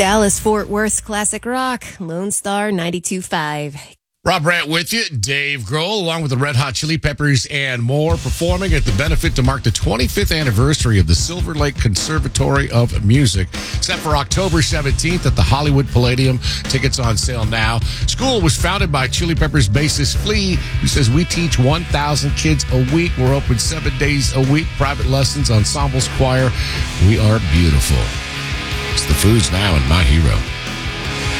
Dallas-Fort Worth Classic Rock, Lone Star 92.5. Rob Brandt with you, Dave Grohl, along with the Red Hot Chili Peppers and more, performing at the benefit to mark the 25th anniversary of the Silver Lake Conservatory of Music. Set for October 17th at the Hollywood Palladium. Tickets on sale now. School was founded by Chili Peppers bassist Flea, who says, "We teach 1,000 kids a week. We're open 7 days a week. Private lessons, ensembles, choir. We are beautiful." It's the Foods now and My Hero.